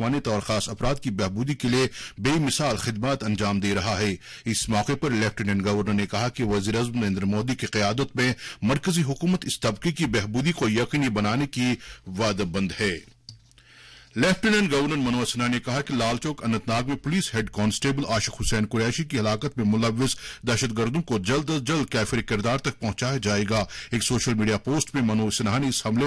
जिस्मानियत और खास अफराद की बहबूदी के लिए बेमिसाल खिदमत अंजाम दे रहा है। इस मौके पर लेफ्टिनेंट गवर्नर ने कहा कि वज़ीर-ए-आज़म नरेंद्र मोदी की क़यादत में मरकजी हुकूमत इस तबके की बहबूदी को यकीनी बनाने की वादबंद है। लेफ्टिनेंट गवर्नर मनोज सिन्हा ने कहा कि लालचौक अनंतनाग में पुलिस हेड कांस्टेबल आशिक हुसैन कुरैशी की हलाकत में मुलव्विस दहशतगर्दों को जल्द अज जल्द कैफिर किरदार तक पहुंचाया जाएगा। एक सोशल मीडिया पोस्ट में मनोज सिन्हा ने इस हमले